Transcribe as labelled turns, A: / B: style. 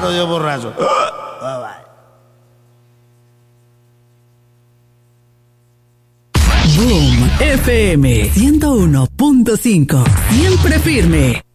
A: Claro, Dios borracho.
B: Boom FM 101.5. Siempre firme.